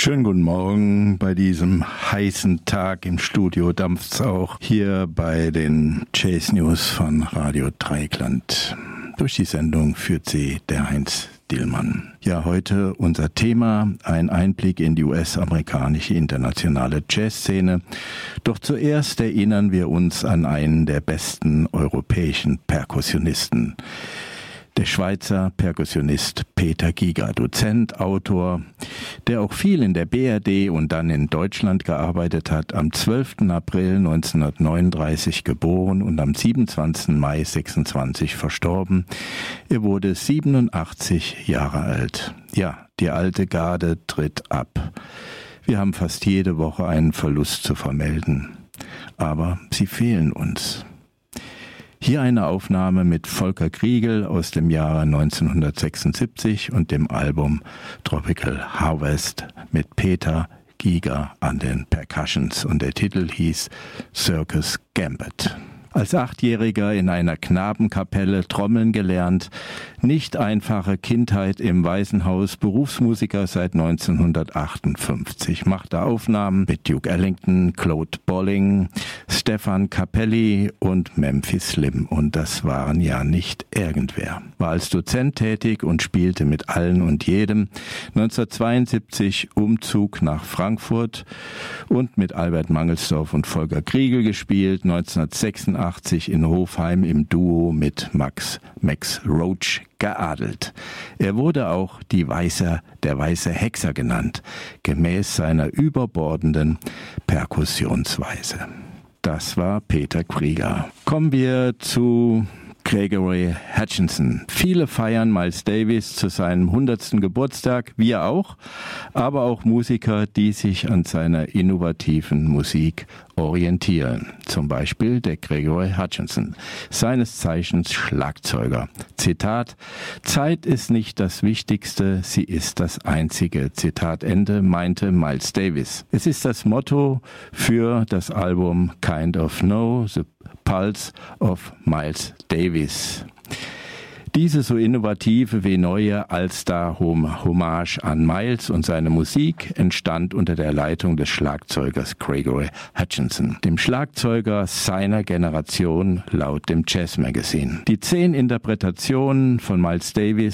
Schönen guten Morgen bei diesem heißen Tag. Im Studio dampft's auch hier bei den Chase News von Radio Dreieckland. Durch die Sendung führt sie der Heinz Dillmann. Ja, heute unser Thema, ein Einblick in die US-amerikanische internationale Jazzszene. Doch zuerst erinnern wir uns an einen der besten europäischen Perkussionisten. Der Schweizer Perkussionist Peter Giger, Dozent, Autor, der auch viel in der BRD und dann in Deutschland gearbeitet hat, am 12. April 1939 geboren und am 27. Mai 26 verstorben. Er wurde 87 Jahre alt. Ja, die alte Garde tritt ab. Wir haben fast jede Woche einen Verlust zu vermelden. Aber sie fehlen uns. Hier eine Aufnahme mit Volker Kriegel aus dem Jahre 1976 und dem Album Tropical Harvest mit Peter Giger an den Percussions, und der Titel hieß Circus Gambit. Als Achtjähriger in einer Knabenkapelle trommeln gelernt, nicht einfache Kindheit im Waisenhaus, Berufsmusiker seit 1958, machte Aufnahmen mit Duke Ellington, Claude Bolling, Stefan Capelli und Memphis Slim, und das waren ja nicht irgendwer. War als Dozent tätig und spielte mit allen und jedem. 1972 Umzug nach Frankfurt und mit Albert Mangelsdorff und Volker Kriegel gespielt, 1986 in Hofheim im Duo mit Max Roach geadelt. Er wurde auch der weiße Hexer genannt, gemäß seiner überbordenden Perkussionsweise. Das war Peter Giger. Kommen wir zu Gregory Hutchinson. Viele feiern Miles Davis zu seinem 100. Geburtstag, wir auch, aber auch Musiker, die sich an seiner innovativen Musik orientieren. Zum Beispiel der Gregory Hutchinson, seines Zeichens Schlagzeuger. Zitat: Zeit ist nicht das Wichtigste, sie ist das Einzige. Zitat Ende, meinte Miles Davis. Es ist das Motto für das Album Kind of Know, The Pulse of Miles Davis. Diese so innovative wie neue All-Star-Hommage an Miles und seine Musik entstand unter der Leitung des Schlagzeugers Gregory Hutchinson, dem Schlagzeuger seiner Generation laut dem Jazz Magazine. Die 10 Interpretationen von Miles Davis